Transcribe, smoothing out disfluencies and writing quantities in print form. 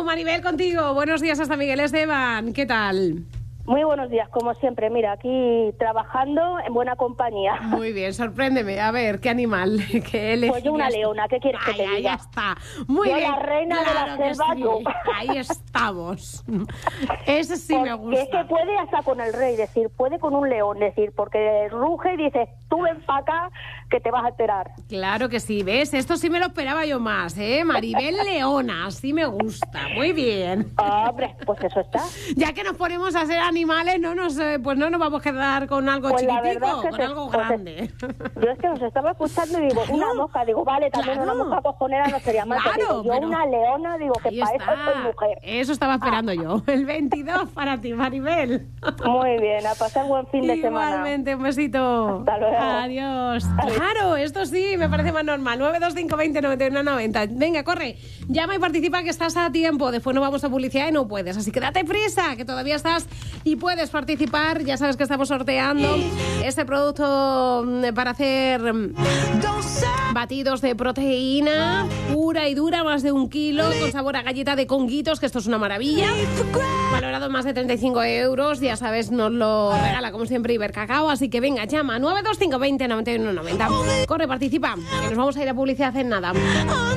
Maribel, contigo. Buenos días hasta Miguel Esteban. ¿Qué tal? Muy buenos días, como siempre. Mira, aquí trabajando en buena compañía. Muy bien, sorpréndeme. A ver, ¿qué animal? Pues yo una leona, ¿qué quieres que te diga? Ya está. Muy yo bien. La reina de la selva, sí. yo. Ahí estamos. Ese sí me gusta. Es que puede hasta con el rey, decir, puede con un león, decir, porque ruge y dice, tú ven para acá que te vas a enterar. Claro que sí, ¿ves? Esto sí me lo esperaba yo más, ¿eh? Maribel Leona, así me gusta. Muy bien. Hombre, pues eso está. Ya que nos ponemos a ser animales, pues no nos vamos a quedar con algo pues chiquitico, con algo grande. Yo es que nos estaba escuchando y digo, una mosca, digo, vale, también una mosca cojonera no sería mal. Claro, digo, yo una leona, digo, que para eso soy mujer. Eso estaba esperando yo. El 22 para ti, Maribel. Muy bien, a pasar buen fin de semana. Igualmente, un besito. Hasta luego. Adiós. Claro, esto sí, me parece más normal. 925 20 91 90. Venga, corre. Llama y participa que estás a tiempo. Después no vamos a publicidad y no puedes. Así que date prisa, que todavía estás y puedes participar. Ya sabes que estamos sorteando este producto para hacer batidos de proteína pura y dura, más de 1 kilo, con sabor a galleta de conguitos, que esto es una maravilla. Valorado en más de 35 euros. Ya sabes, nos lo regala como siempre Ibercacao. Así que venga, llama 925 20 91 90. Corre, participa, que nos vamos a ir a publicidad en nada.